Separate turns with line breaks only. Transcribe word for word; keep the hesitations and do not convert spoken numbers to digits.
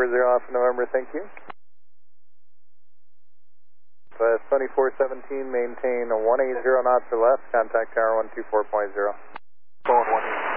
four zero Alpha November, thank you. Uh, twenty-four seventeen, maintain one eighty knots or less, contact tower one two four point zero.
Phone one eighty.